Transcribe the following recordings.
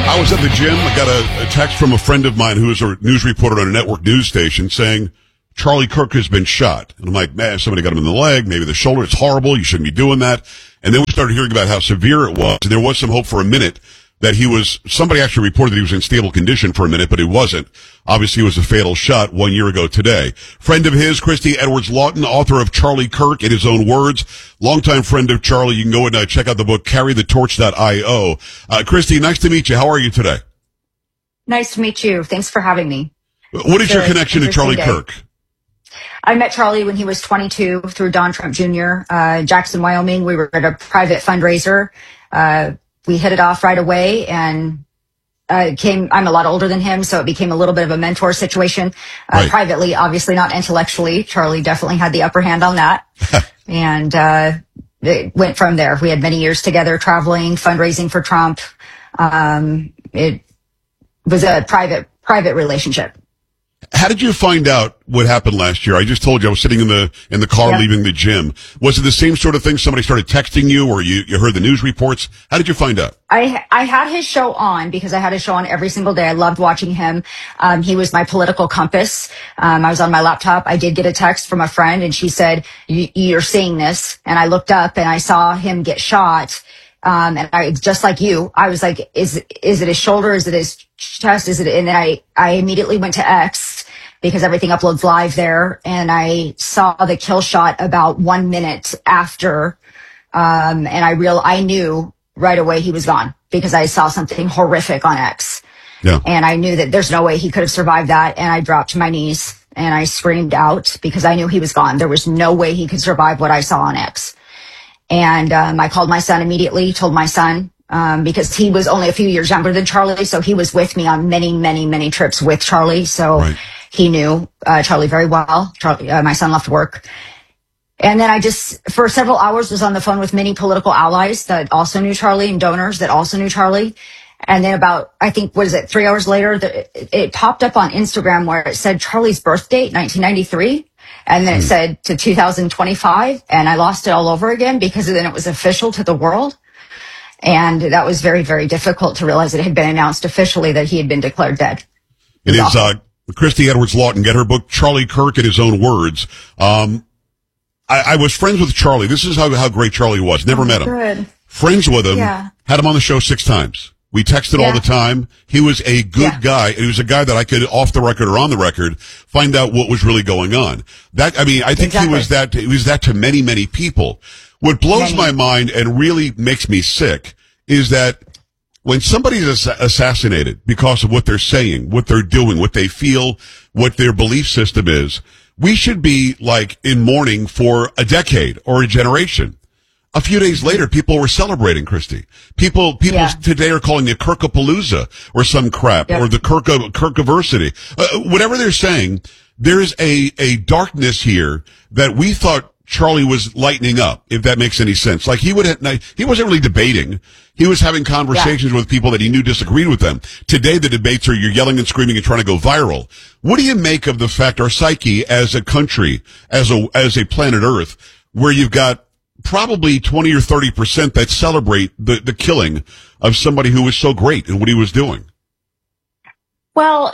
I was at the gym. I got a text from a friend of mine who is a news reporter on a network news station saying Charlie Kirk has been shot. And I'm like, man, somebody got him in the leg, maybe the shoulder. It's horrible. You shouldn't be doing that. And then we started hearing about how severe it was. And there was some hope for a minute that somebody actually reported that he was in stable condition for a minute, but he wasn't. Obviously, it was a fatal shot 1 year ago today. Friend of his, Christy Edwards-Lawton, author of Charlie Kirk, in his own words. Longtime friend of Charlie. You can go and check out the book, carrythetorch.io. Christy, nice to meet you. How are you today? Nice to meet you. Thanks for having me. What is your connection to Charlie Kirk? I met Charlie when he was 22 through Don Trump Jr., Jackson, Wyoming. We were at a private fundraiser. We hit it off right away, and I'm a lot older than him, so it became a little bit of a mentor situation. Right. Privately, obviously not intellectually. Charlie definitely had the upper hand on that. And it went from there. We had many years together traveling, fundraising for Trump. It was a private relationship. How did you find out what happened last year? I just told you I was sitting in the car leaving the gym. Was it the same sort of thing? Somebody started texting you, or you heard the news reports? How did you find out? I had his show on because I had his show on every single day. I loved watching him. He was my political compass. I was on my laptop. I did get a text from a friend, and she said, "You're seeing this." And I looked up and I saw him get shot. And I, just like you, I was like, is it his shoulder? Is it his chest? And then I immediately went to X because everything uploads live there. And I saw the kill shot about 1 minute after. And I knew right away he was gone because I saw something horrific on X. Yeah. And I knew that there's no way he could have survived that. And I dropped to my knees and I screamed out because I knew he was gone. There was no way he could survive what I saw on X. And I called my son immediately, told my son, because he was only a few years younger than Charlie. So he was with me on many, many, many trips with Charlie. So he knew Charlie very well. My son left work. And then I just, for several hours, was on the phone with many political allies that also knew Charlie and donors that also knew Charlie. And then about, I think, 3 hours later, it popped up on Instagram where it said Charlie's birth date, 1993. And then it said to 2025, and I lost it all over again because then it was official to the world. And that was very, very difficult to realize it had been announced officially that he had been declared dead. It is Christy Edwards-Lawton. Get her book, Charlie Kirk, in his own words. I was friends with Charlie. This is how great Charlie was. Never met him. Good. Friends with him. Yeah. Had him on the show 6 times. We texted all the time. He was a good guy. He was a guy that I could, off the record or on the record, find out what was really going on. I think he was that to many, many people. What blows my mind and really makes me sick is that when somebody's assassinated because of what they're saying, what they're doing, what they feel, what their belief system is, we should be like in mourning for a decade or a generation. A few days later, people were celebrating, Christy. People today are calling it Kirkapalooza or some crap, or the Kirkiversity. Whatever they're saying, there's a darkness here that we thought Charlie was lightening up, if that makes any sense. Like he wasn't really debating. He was having conversations with people that he knew disagreed with them. Today, the debates are you're yelling and screaming and trying to go viral. What do you make of the fact our psyche as a country, as a planet Earth, where you've got probably 20 or 30% that celebrate the killing of somebody who was so great in what he was doing? Well,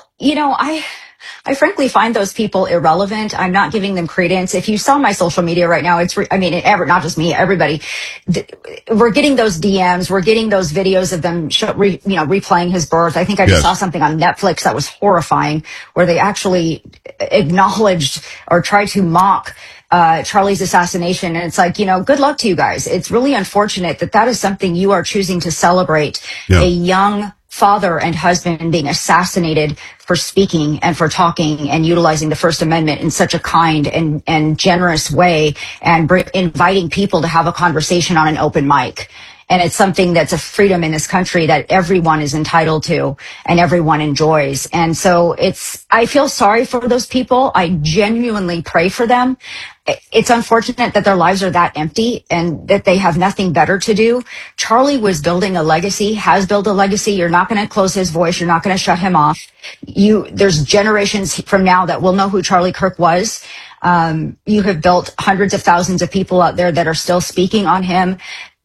I frankly find those people irrelevant. I'm not giving them credence. If you saw my social media right now, not just me, everybody, we're getting those DMs, we're getting those videos of them, replaying his birth. I think I just saw something on Netflix that was horrifying where they actually acknowledged or tried to mock Charlie's assassination. And it's like, good luck to you guys. It's really unfortunate that is something you are choosing to celebrate. A young father and husband being assassinated for speaking and for talking and utilizing the First Amendment in such a kind and generous way and inviting people to have a conversation on an open mic. And it's something that's a freedom in this country that everyone is entitled to and everyone enjoys. And so I feel sorry for those people. I genuinely pray for them. It's unfortunate that their lives are that empty and that they have nothing better to do. Charlie was building a legacy, has built a legacy. You're not going to close his voice. You're not going to shut him off. There's generations from now that will know who Charlie Kirk was. You have built hundreds of thousands of people out there that are still speaking on him.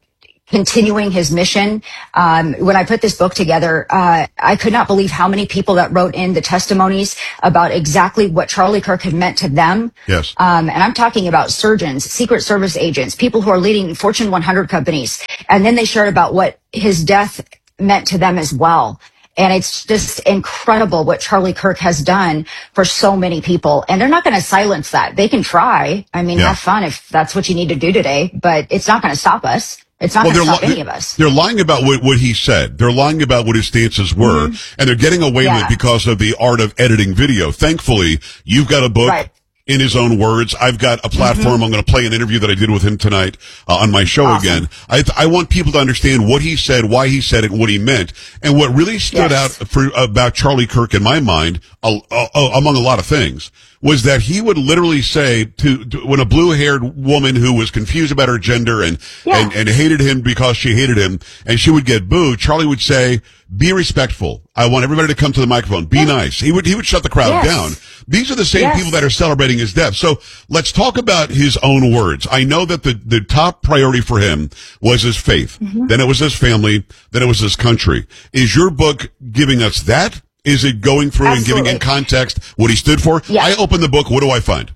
continuing his mission. When I put this book together, I could not believe how many people that wrote in the testimonies about exactly what Charlie Kirk had meant to them. Yes. And I'm talking about surgeons, Secret Service agents, people who are leading Fortune 100 companies. And then they shared about what his death meant to them as well. And it's just incredible what Charlie Kirk has done for so many people. And they're not going to silence that. They can try. I mean, have fun if that's what you need to do today, but it's not going to stop us. It's not going to stop any of us. They're lying about what he said. They're lying about what his stances were, and they're getting away with it because of the art of editing video. Thankfully, you've got a book in his own words. I've got a platform. I'm going to play an interview that I did with him tonight on my show again. I want people to understand what he said, why he said it, and what he meant. And what really stood out about Charlie Kirk in my mind, among a lot of things, was that he would literally say to when a blue-haired woman who was confused about her gender and hated him because she hated him, and she would get booed, Charlie would say, "Be respectful. I want everybody to come to the microphone. Be nice." He would shut the crowd down. These are the same people that are celebrating his death. So let's talk about his own words. I know that the top priority for him was his faith. Then it was his family. Then it was his country. Is your book giving us that? Is it going through and giving in context what he stood for? I open the book. What do I find?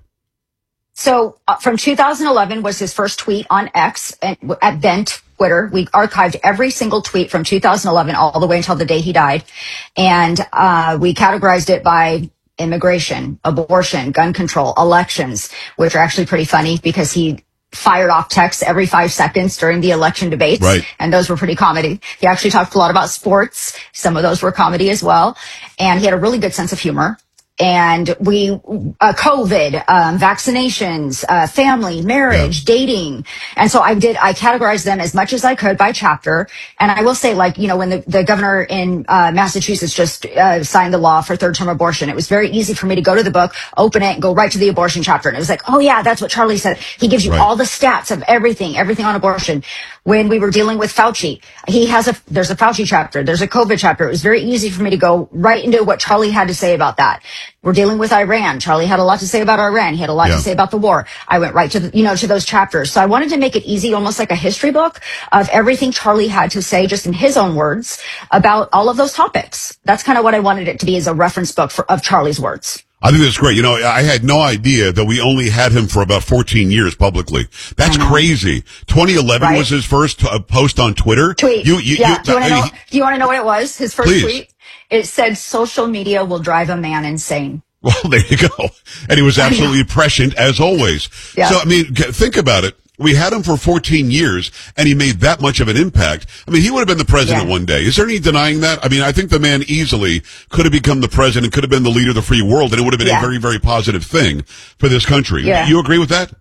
So from 2011 was his first tweet on X at then Twitter. We archived every single tweet from 2011 all the way until the day he died. And we categorized it by immigration, abortion, gun control, elections, which are actually pretty funny because he fired off texts every 5 seconds during the election debates. And those were pretty comedy. He actually talked a lot about sports. Some of those were comedy as well. And he had a really good sense of humor. And we, COVID, vaccinations, family, marriage, dating. And so I categorized them as much as I could by chapter. And I will say, like, you know, when the governor in, Massachusetts just, signed the law for 3rd-term abortion, it was very easy for me to go to the book, open it, and go right to the abortion chapter. And it was like, oh yeah, that's what Charlie said. He gives you all the stats of everything on abortion. When we were dealing with Fauci, there's a Fauci chapter, there's a COVID chapter. It was very easy for me to go right into what Charlie had to say about that. We're dealing with Iran. Charlie had a lot to say about Iran. He had a lot to say about the war. I went right to to those chapters. So I wanted to make it easy, almost like a history book of everything Charlie had to say, just in his own words, about all of those topics. That's kind of what I wanted it to be, as a reference book of Charlie's words. I think that's great. You know, I had no idea that we only had him for about 14 years publicly. That's crazy. 2011 was his first post on Twitter. Tweet. Do you want to know what it was? His first tweet? It said, "Social media will drive a man insane." Well, there you go. And he was absolutely prescient, as always. So, I mean, think about it. We had him for 14 years, and he made that much of an impact. I mean, he would have been the president one day. Is there any denying that? I mean, I think the man easily could have become the president, could have been the leader of the free world, and it would have been a very, very positive thing for this country. You agree with that?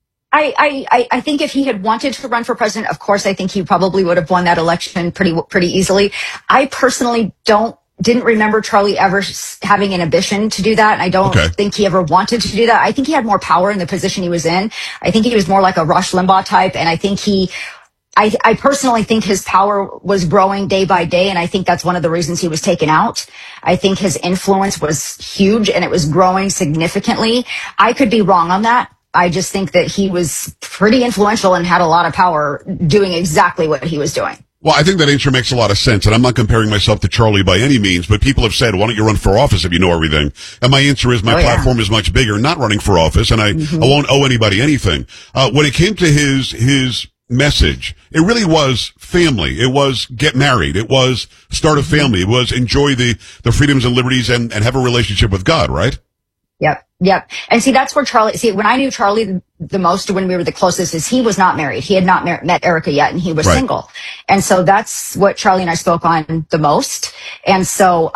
I think if he had wanted to run for president, of course, I think he probably would have won that election pretty easily. I personally didn't remember Charlie ever having an ambition to do that. And I don't think he ever wanted to do that. I think he had more power in the position he was in. I think he was more like a Rush Limbaugh type. And I think I personally think his power was growing day by day. And I think that's one of the reasons he was taken out. I think his influence was huge and it was growing significantly. I could be wrong on that. I just think that he was pretty influential and had a lot of power doing exactly what he was doing. Well, I think that answer makes a lot of sense, and I'm not comparing myself to Charlie by any means, but people have said, why don't you run for office if you know everything? And my answer is my platform is much bigger, not running for office, and I won't owe anybody anything. When it came to his message, it really was family. It was get married. It was start a family. It was enjoy the freedoms and liberties and have a relationship with God, right? Yep. And see, that's where when I knew Charlie the most, when we were the closest, is he was not married. He had not met Erica yet, and he was single. And so that's what Charlie and I spoke on the most. And so,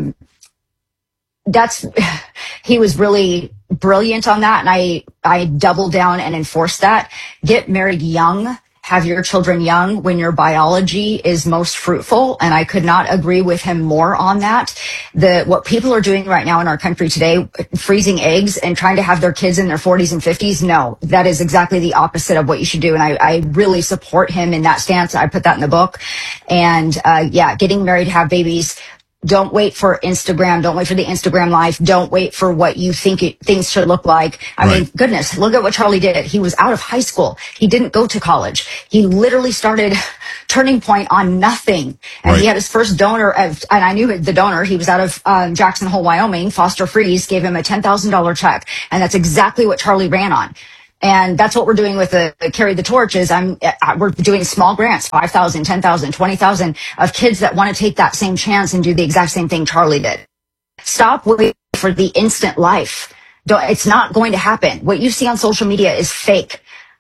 he was really brilliant on that. And I doubled down and enforced that. Get married young. Have your children young when your biology is most fruitful. And I could not agree with him more on that. What people are doing right now in our country today, freezing eggs and trying to have their kids in their 40s and 50s. No, that is exactly the opposite of what you should do. And I really support him in that stance. I put that in the book. And, getting married, have babies, Don't wait for Instagram. Don't wait for the Instagram life. Don't wait for what you think things should look like. I mean, goodness, look at what Charlie did. He was out of high school. He didn't go to college. He literally started Turning Point on nothing. And he had his first donor, and I knew the donor. He was out of Jackson Hole, Wyoming. Foster Freeze gave him a $10,000 check. And that's exactly what Charlie ran on. And that's what we're doing with the Carry the Torch is we're doing small grants, 5,000, 10,000, 20,000 of kids that want to take that same chance and do the exact same thing Charlie did. Stop waiting for the instant life. It's not going to happen. What you see on social media is fake.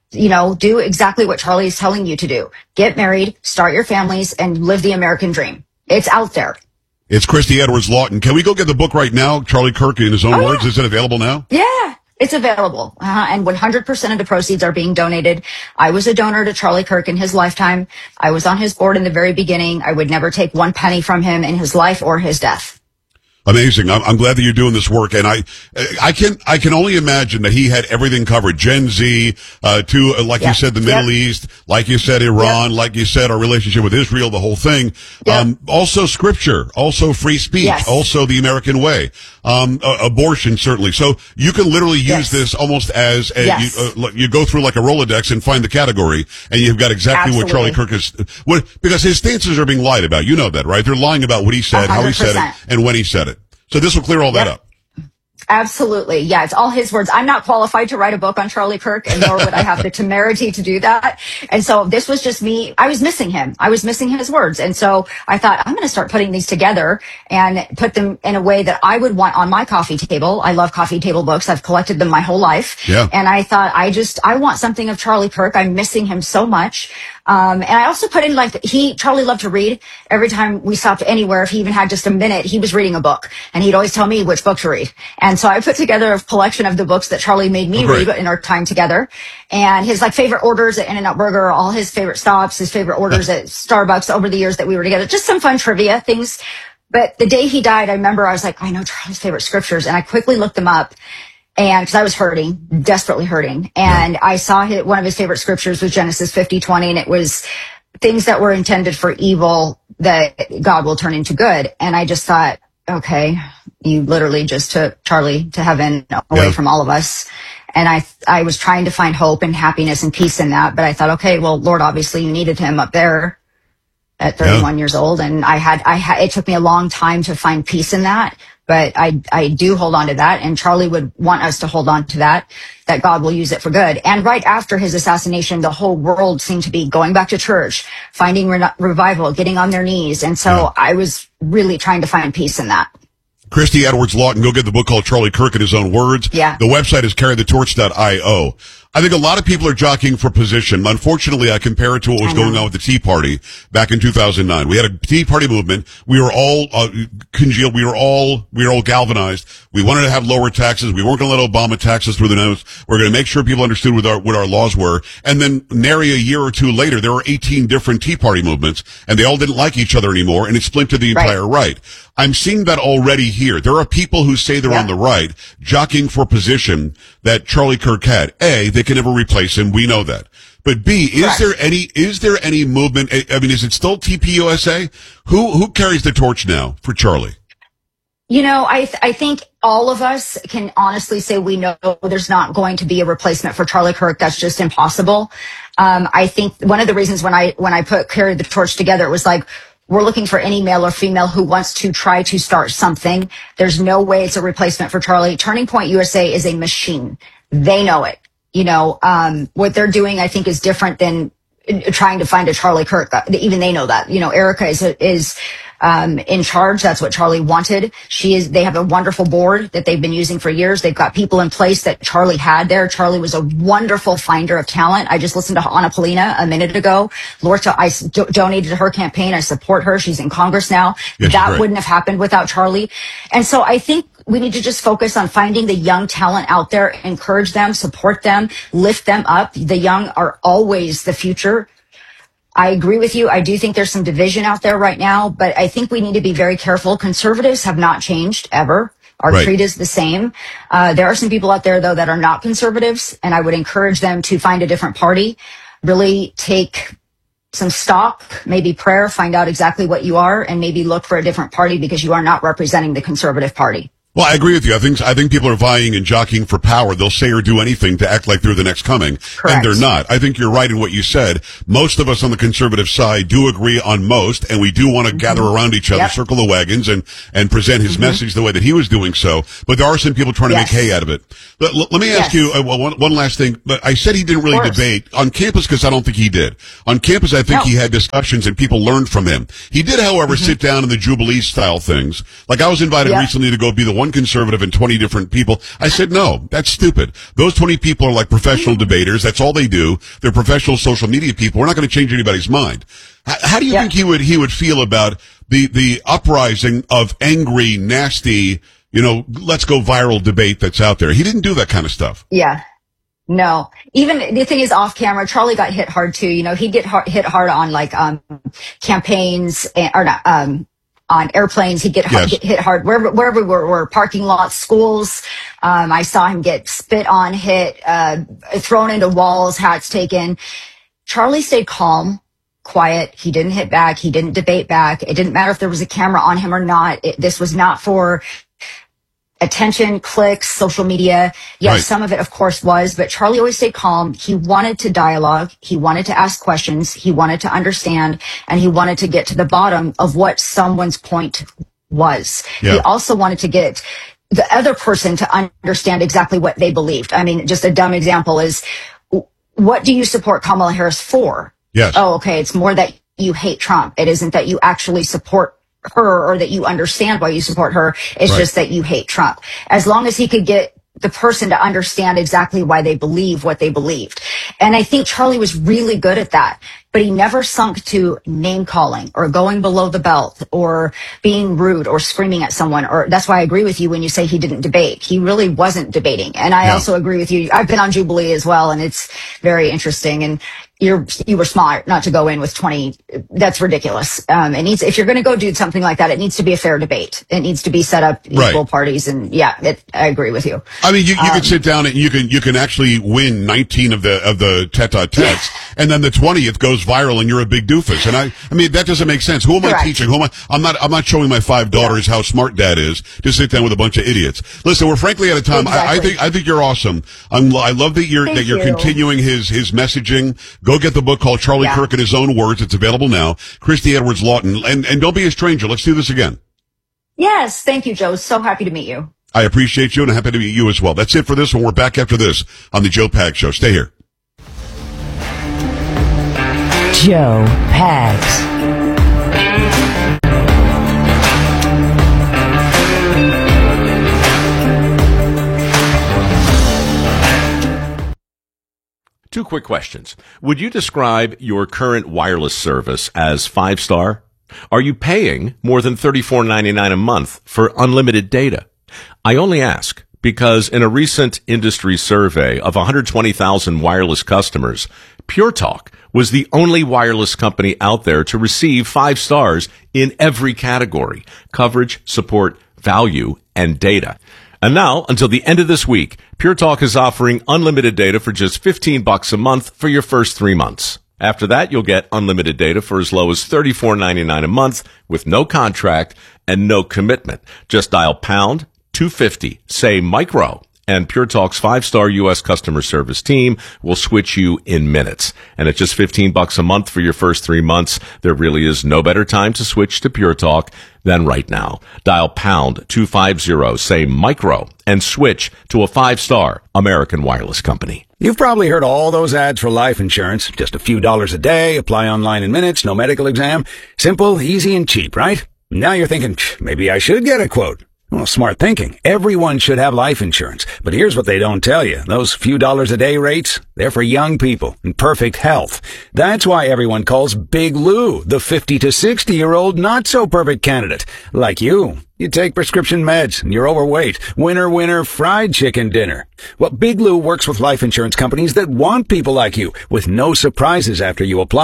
Do exactly what Charlie is telling you to do. Get married, start your families, and live the American dream. It's out there. It's Christy Edwards Lawton. Can we go get the book right now? Charlie Kirk in his own words. Yeah. Is it available now? Yeah. It's available, and 100% of the proceeds are being donated. I was a donor to Charlie Kirk in his lifetime. I was on his board in the very beginning. I would never take one penny from him in his life or his death. Amazing. I'm glad that you're doing this work. And I can only imagine that he had everything covered. Gen Z, like you said, the Middle East, like you said, Iran, like you said, our relationship with Israel, the whole thing. Also scripture, also free speech, also the American way, abortion, certainly. So you can literally use this almost as you go through like a Rolodex and find the category, and you've got exactly what Charlie Kirk is, because his stances are being lied about. You know that, right? They're lying about what he said, 100%. How he said it, and when he said it. So this will clear all that up. Absolutely. Yeah, it's all his words. I'm not qualified to write a book on Charlie Kirk, and nor would I have the temerity to do that. And so this was just me. I was missing him. I was missing his words. And so I thought, I'm going to start putting these together and put them in a way that I would want on my coffee table. I love coffee table books. I've collected them my whole life. Yeah. And I thought, I want something of Charlie Kirk. I'm missing him so much. And I also put in Charlie loved to read. Every time we stopped anywhere, if he even had just a minute, he was reading a book, and he'd always tell me which book to read. And so I put together a collection of the books that Charlie made me read in our time together, and his favorite orders at In-N-Out Burger, all his favorite stops, his favorite orders at Starbucks over the years that we were together, just some fun trivia things. But the day he died, I remember I was like, I know Charlie's favorite scriptures, and I quickly looked them up. And because I was hurting, desperately hurting. And I saw one of his favorite scriptures was Genesis 50:20, and it was things that were intended for evil that God will turn into good. And I just thought, okay, you literally just took Charlie to heaven away from all of us. And I was trying to find hope and happiness and peace in that. But I thought, okay, well, Lord, obviously you needed him up there at 31 years old. And it took me a long time to find peace in that. But I do hold on to that, and Charlie would want us to hold on to that God will use it for good. And right after his assassination, the whole world seemed to be going back to church, finding revival, getting on their knees. And so I was really trying to find peace in that. Christy Edwards Lawton, go get the book called Charlie Kirk in his own words. Yeah. The website is carrythetorch.io. I think a lot of people are jockeying for position. Unfortunately, I compare it to what was going on with the Tea Party back in 2009. We had a Tea Party movement. We were all congealed. We were all galvanized. We wanted to have lower taxes. We weren't going to let Obama tax us through the nose. We're going to make sure people understood what our laws were. And then nary a year or two later, there were 18 different Tea Party movements, and they all didn't like each other anymore, and it splintered the entire right. I'm seeing that already here. There are people who say they're on the right, jockeying for position that Charlie Kirk had. A, they can never replace him. We know that. But B, is there any movement? I mean, is it still TPUSA? Who carries the torch now for Charlie? I think all of us can honestly say we know there's not going to be a replacement for Charlie Kirk. That's just impossible. I think one of the reasons when I put Carry the Torch together, it was like, we're looking for any male or female who wants to try to start something. There's no way it's a replacement for Charlie. Turning Point USA is a machine. They know it. What they're doing, I think, is different than trying to find a Charlie Kirk. Even they know that. Erica is in charge. That's what Charlie wanted. They have a wonderful board that they've been using for years. They've got people in place that Charlie had there. Charlie was a wonderful finder of talent. I just listened to Anna Polina a minute ago. Lorta, I donated to her campaign. I support her. She's in Congress now. Yes, that wouldn't have happened without Charlie. And so I think we need to just focus on finding the young talent out there, encourage them, support them, lift them up. The young are always the future. I agree with you. I do think there's some division out there right now, but I think we need to be very careful. Conservatives have not changed ever. Our creed is the same. There are some people out there, though, that are not conservatives, and I would encourage them to find a different party. Really take some stop, maybe prayer, find out exactly what you are, and maybe look for a different party because you are not representing the conservative party. Well, I agree with you. I think people are vying and jockeying for power. They'll say or do anything to act like they're the next coming. Correct. And they're not. I think you're right in what you said. Most of us on the conservative side do agree on most, and we do want to gather around each other, circle the wagons, and present his message the way that he was doing so. But there are some people trying to make hay out of it. But let me ask you one last thing. But I said he didn't really debate on campus because I don't think he did. On campus, I think he had discussions and people learned from him. He did, however, sit down in the Jubilee style things. Like I was invited recently to go be the one conservative and 20 different people. I said, no, that's stupid. Those 20 people are like professional debaters. That's all they do. They're professional social media people. We're not going to change anybody's mind. How do you think he would feel about the uprising of angry, nasty, let's go viral debate that's out there? He didn't do that kind of stuff. Yeah. No, even the thing is off camera, Charlie got hit hard too. He'd get hit hard on like, campaigns on airplanes. He'd get hit hard wherever we were, parking lots, schools. I saw him get spit on, hit, thrown into walls, hats taken. Charlie stayed calm, quiet. He didn't hit back. He didn't debate back. It didn't matter if there was a camera on him or not. This was not for attention, clicks, social media. Yes, some of it, of course, was, but Charlie always stayed calm. He wanted to dialogue. He wanted to ask questions. He wanted to understand, and he wanted to get to the bottom of what someone's point was. He also wanted to get the other person to understand exactly what they believed. I mean, just a dumb example is, what do you support Kamala Harris for? Yes. Oh, okay. It's more that you hate Trump. It isn't that you actually support her or that you understand why you support her. It's just that you hate Trump. As long as he could get the person to understand exactly why they believe what they believed. And I think Charlie was really good at that, but he never sunk to name calling or going below the belt or being rude or screaming at someone. Or that's why I agree with you when you say he didn't debate. He really wasn't debating. And I also agree with you. I've been on Jubilee as well, and it's very interesting. And you were smart not to go in with 20. That's ridiculous. If you're going to go do something like that, it needs to be a fair debate. It needs to be set up equal parties. And I agree with you. I mean, you can sit down and you can actually win 19 of the tete-a-tetes, and then the 20th goes viral and you're a big doofus. And I mean, that doesn't make sense. Who am I teaching? I'm not showing my 5 daughters how smart dad is to sit down with a bunch of idiots. Listen, we're frankly out of time. Exactly. I think you're awesome. I love that you're continuing his messaging. Go get the book called Charlie Kirk in His Own Words. It's available now. Christy Edwards Lawton. And don't be a stranger. Let's do this again. Yes. Thank you, Joe. So happy to meet you. I appreciate you, and I'm happy to meet you as well. That's it for this one. We're back after this on the Joe Pags Show. Stay here. Joe Pags. Two quick questions. Would you describe your current wireless service as 5-star? Are you paying more than $34.99 a month for unlimited data? I only ask because in a recent industry survey of 120,000 wireless customers, Pure Talk was the only wireless company out there to receive 5 stars in every category: coverage, support, value, and data. And now, until the end of this week, Pure Talk is offering unlimited data for just $15 a month for your first 3 months. After that, you'll get unlimited data for as low as $34.99 a month with no contract and no commitment. Just dial pound 250, say micro, and Pure Talk's 5-star U.S. customer service team will switch you in minutes. And at just $15 a month for your first 3 months, there really is no better time to switch to Pure Talk than right now. Dial pound 250, say micro, and switch to a 5-star American wireless company. You've probably heard all those ads for life insurance. Just a few dollars a day, apply online in minutes, no medical exam. Simple, easy, and cheap, right? Now you're thinking, maybe I should get a quote. Well, smart thinking. Everyone should have life insurance. But here's what they don't tell you. Those few dollars a day rates, they're for young people in perfect health. That's why everyone calls Big Lou the 50 to 60-year-old not-so-perfect candidate. Like you. You take prescription meds and you're overweight. Winner, winner, fried chicken dinner. Well, Big Lou works with life insurance companies that want people like you with no surprises after you apply.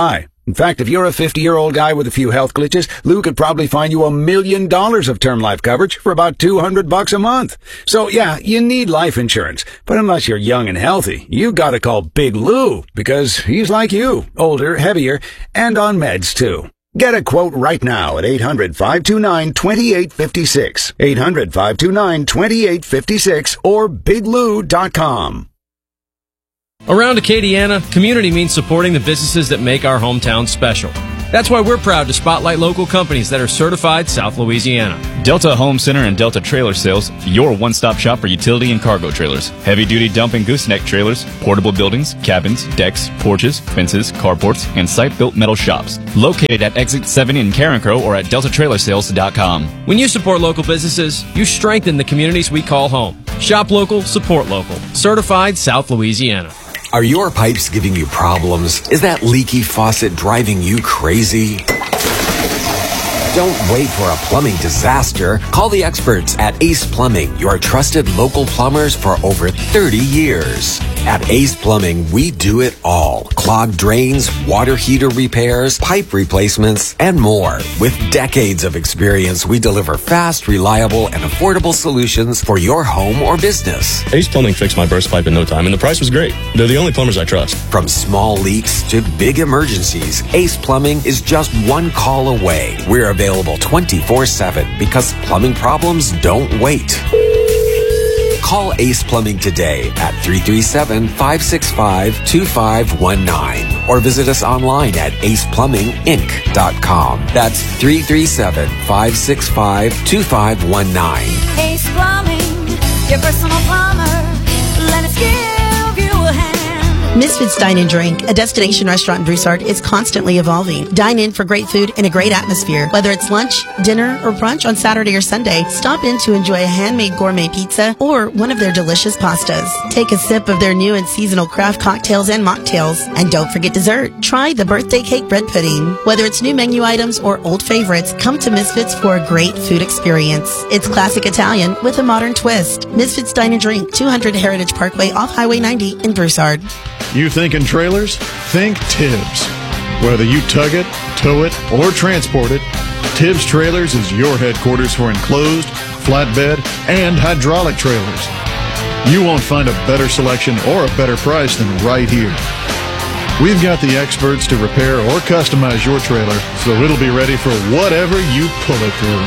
In fact, if you're a 50-year-old guy with a few health glitches, Lou could probably find you $1 million of term life coverage for about $200 a month. So yeah, you need life insurance. But unless you're young and healthy, you gotta call Big Lou, because he's like you, older, heavier, and on meds too. Get a quote right now at 800-529-2856. 800-529-2856 or biglou.com. Around Acadiana, community means supporting the businesses that make our hometown special. That's why we're proud to spotlight local companies that are certified South Louisiana. Delta Home Center and Delta Trailer Sales, your one-stop shop for utility and cargo trailers, heavy-duty dump and gooseneck trailers, portable buildings, cabins, decks, porches, fences, carports, and site-built metal shops. Located at Exit 7 in Carencro or at DeltaTrailersales.com. When you support local businesses, you strengthen the communities we call home. Shop local, support local. Certified South Louisiana. Are your pipes giving you problems? Is that leaky faucet driving you crazy? Don't wait for a plumbing disaster. Call the experts at Ace Plumbing, your trusted local plumbers for over 30 years. At Ace Plumbing, we do it all. Clogged drains, water heater repairs, pipe replacements, and more. With decades of experience, we deliver fast, reliable, and affordable solutions for your home or business. Ace Plumbing fixed my burst pipe in no time, and the price was great. They're the only plumbers I trust. From small leaks to big emergencies, Ace Plumbing is just one call away. We're available 24/7 because plumbing problems don't wait. Call Ace Plumbing today at 337-565-2519 or visit us online at aceplumbinginc.com. That's 337-565-2519. Ace Plumbing, your personal plumber. Let us give you a hand. Misfits Dine and Drink, a destination restaurant in Broussard, is constantly evolving. Dine in for great food and a great atmosphere. Whether it's lunch, dinner, or brunch on Saturday or Sunday, stop in to enjoy a handmade gourmet pizza or one of their delicious pastas. Take a sip of their new and seasonal craft cocktails and mocktails. And don't forget dessert. Try the birthday cake bread pudding. Whether it's new menu items or old favorites, come to Misfits for a great food experience. It's classic Italian with a modern twist. Misfits Dine and Drink, 200 Heritage Parkway off Highway 90 in Broussard. You thinking trailers? Think Tibbs. Whether you tug it, tow it, or transport it, Tibbs Trailers is your headquarters for enclosed, flatbed, and hydraulic trailers. You won't find a better selection or a better price than right here. We've got the experts to repair or customize your trailer so it'll be ready for whatever you pull it through.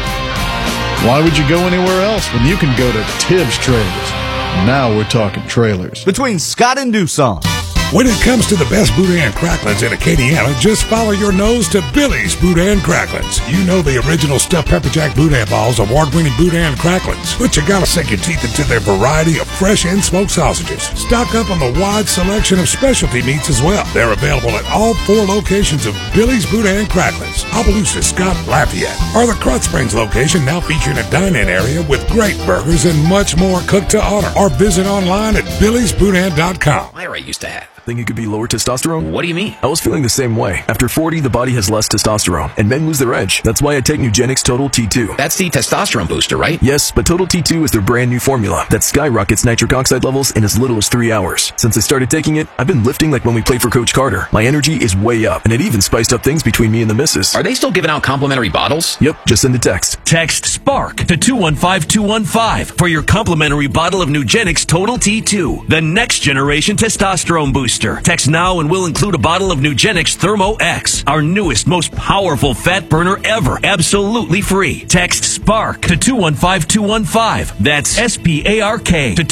Why would you go anywhere else when you can go to Tibbs Trailers? Now we're talking trailers. Between Scott and Doosan. When it comes to the best boudin cracklins in Acadiana, just follow your nose to Billy's Boudin Cracklins. You know the original stuffed pepper jack boudin balls, award-winning boudin cracklins. But you gotta sink your teeth into their variety of fresh and smoked sausages. Stock up on the wide selection of specialty meats as well. They're available at all 4 locations of Billy's Boudin Cracklins, Opelousas, Scott, Lafayette, or the Crutch Springs location, now featuring a dine-in area with great burgers and much more cooked to order. Or visit online at Billy'sBoudin.com. Myra used to have. Think it could be lower testosterone? What do you mean? I was feeling the same way. After 40, the body has less testosterone, and men lose their edge. That's why I take Nugenix Total T2. That's the testosterone booster, right? Yes, but Total T2 is their brand new formula that skyrockets nitric oxide levels in as little as 3 hours. Since I started taking it, I've been lifting like when we played for Coach Carter. My energy is way up, and it even spiced up things between me and the missus. Are they still giving out complimentary bottles? Yep, just send a text. Text SPARK to 215-215 for your complimentary bottle of Nugenix Total T2, the next generation testosterone booster. Text now and we'll include a bottle of Nugenix Thermo X, our newest, most powerful fat burner ever, absolutely free. Text SPARK to 215-215. That's SPARK to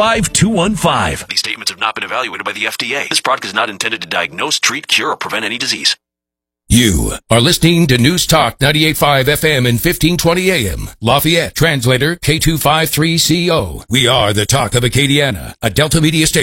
215-215. These statements have not been evaluated by the FDA. This product is not intended to diagnose, treat, cure, or prevent any disease. You are listening to News Talk 98.5 FM and 1520 AM. Lafayette, translator K253CO. We are the talk of Acadiana, a Delta Media station.